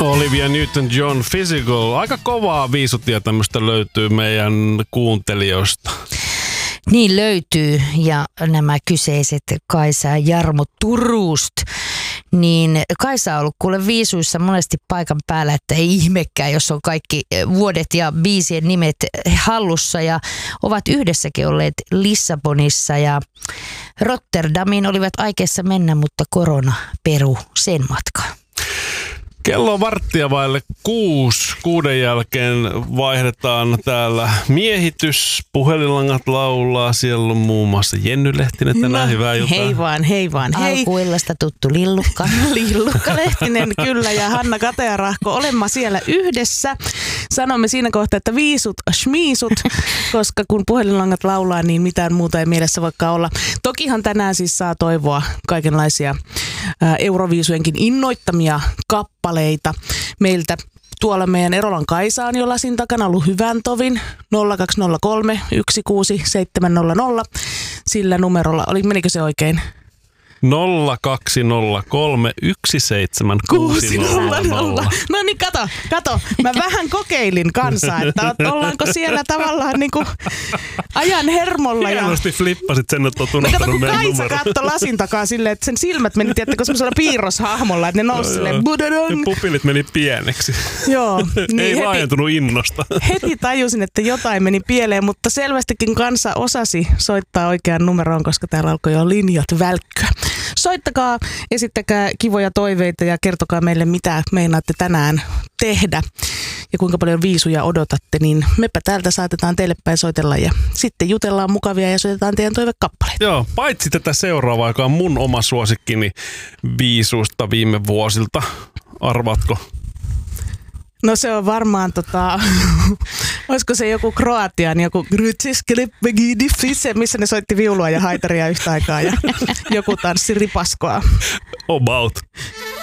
Olivia Newton-John, Physical. Aika kovaa viisutia tämmöistä löytyy meidän kuuntelijoista. Niin löytyy, ja nämä kyseiset Kaisa ja Jarmo Turusta, niin Kaisa on ollut kuule viisuissa monesti paikan päällä, että ei ihmekään, jos on kaikki vuodet ja biisien nimet hallussa, ja ovat yhdessäkin olleet Lissabonissa ja Rotterdamiin olivat aikeissa mennä, mutta korona peru sen matkaan. Kello on 6:15. 6 jälkeen vaihdetaan täällä miehitys. Puhelinlangat laulaa. Siellä on muun muassa Jenny Lehtinen tänään. Hyvää iltaa. Hei vaan. Alkuillasta tuttu Lillukka. Lillukka Lehtinen, kyllä. Ja Hanna Katearahko. Olemme siellä yhdessä. Sanomme siinä kohtaa, että viisut, schmiisut, koska kun puhelinlangat laulaa, niin mitään muuta ei mielessä voikaan olla. Tokihan tänään siis saa toivoa kaikenlaisia Euroviisujenkin innoittamia kappaleita meiltä. Tuolla meidän Erolan Kaisa on jo lasin takana ollut hyvän tovin 0203 16700. Sillä numerolla, menikö se oikein? 0203 17600. No niin, kato. Mä vähän kokeilin kanssa, että ollaanko siellä tavallaan niin kuin ajan hermolla. Hienosti flippasit sen, että oot unohtanut kun meidän Kaisa numero. katsoi lasin takaa silleen, että sen silmät meni, tiedättekö, semmoisella piirroshahmolla, että ne nousi silleen budadong. Ja pupillit meni pieneksi. Joo. Niin ei laajentunut innosta. Heti tajusin, että jotain meni pieleen, mutta selvästikin kansa osasi soittaa oikean numeroon, koska täällä alkoi jo linjat välkkyä. Soittakaa, esittäkää kivoja toiveita ja kertokaa meille, mitä meinaatte tänään tehdä ja kuinka paljon viisuja odotatte, niin mepä täältä saatetaan teille päin soitella ja sitten jutellaan mukavia ja soitetaan teidän toivekappaleita. Joo, paitsi tätä seuraavaa, joka on mun oma suosikkini viisuusta viime vuosilta. Arvaatko? No se on varmaan olisiko se joku Kroatian, joku missä ne soitti viulua ja haitaria yhtä aikaa ja joku tanssi ripaskoa. About.